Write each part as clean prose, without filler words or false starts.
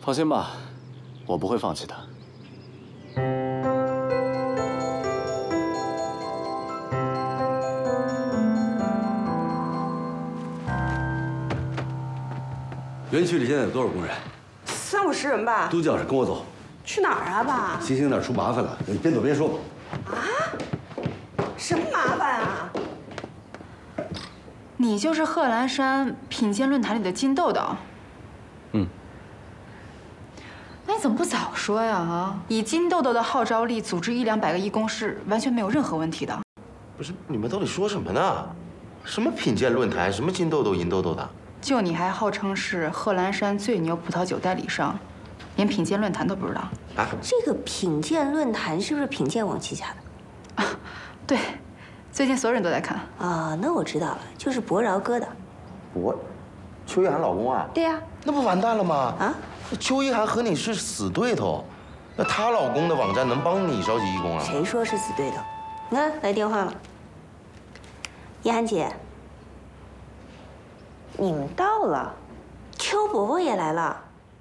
放心吧，我不会放弃的。 园区里现在有多少工人 ？30-50人吧。 都叫上，跟我走。 去哪儿啊，爸？ 星星那儿出麻烦了，你边走边说吧。 啊？什么麻烦啊？ 你就是贺兰山品鉴论坛里的金豆豆。 嗯。 那你怎么不早说呀？啊，以金豆豆的号召力，组织100-200个义工是完全没有任何问题的。 不是，你们到底说什么呢？什么品鉴论坛，什么金豆豆、银豆豆的？ 就你还号称是贺兰山最牛葡萄酒代理商，连品鉴论坛都不知道啊？这个品鉴论坛是不是品鉴网旗下的？ 啊，对，最近所有人都在看。 啊，那我知道了，就是博饶哥的。 邱一涵老公啊？ 对呀。 那不完蛋了吗？ 啊？ 邱一涵和你是死对头，那她老公的网站能帮你召集义工啊？ 谁说是死对头？你看，来电话了。一涵姐，你们到了，邱伯伯也来了。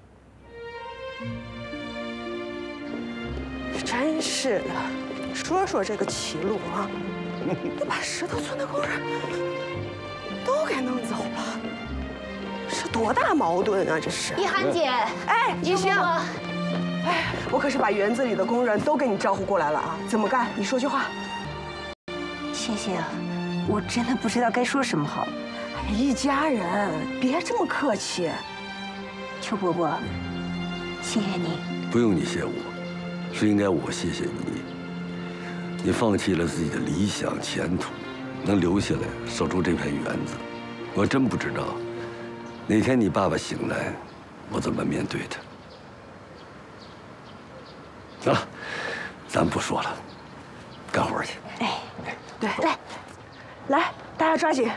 真是的，说说这个齐鲁啊，你把石头村的工人都给弄走了，是多大矛盾啊！这是。 一涵姐， 哎，一星，哎，我可是把园子里的工人都给你招呼过来了啊！怎么干？你说句话。 谢谢啊，我真的不知道该说什么好。 哎，一家人，别这么客气。 邱伯伯，谢谢你。 不用你谢我，是应该我谢谢你。你放弃了自己的理想前途，能留下来守住这片园子，我真不知道哪天你爸爸醒来，我怎么面对他。行了，咱不说了，干活去。 哎， 对，来，大家抓紧。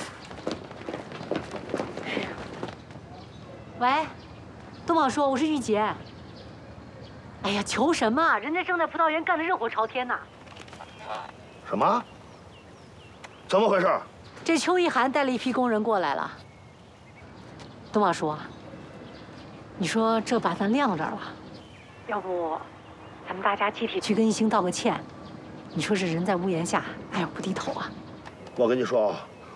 喂，东宝叔，我是玉洁。哎呀，求什么？人家正在葡萄园干得热火朝天呢。 什么？怎么回事？ 这邱一涵带了一批工人过来了。东宝叔，你说这把咱晾这儿了，要不咱们大家集体去跟一星道个歉？你说是人在屋檐下，爱而不低头啊。 我跟你说啊，